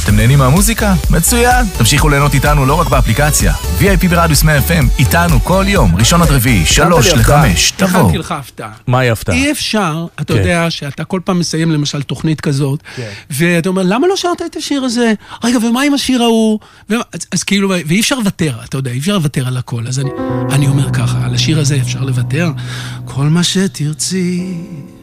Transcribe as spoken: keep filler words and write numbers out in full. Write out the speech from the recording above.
אתם נהנים מהמוזיקה? מצוין! תמשיכו ליהנות איתנו לא רק באפליקציה. וי איי פי ברדיוס מאה אף אם, איתנו כל יום, ראשון עד רביעי, שלוש לחמש, תבואו. הכנתי לך הפתעה. מה היא הפתעה? אי אפשר, אתה יודע שאתה כל פעם מסיים למשל תוכנית כזאת, ואתה אומר, למה לא שרת את השיר הזה? רגע, ומה עם השיר ההוא? אז כאילו, ואי אפשר לוותר, אתה יודע, אי אפשר לוותר על הכל. אז אני אומר ככה, על השיר הזה אפשר לוותר. כל מה שתרצי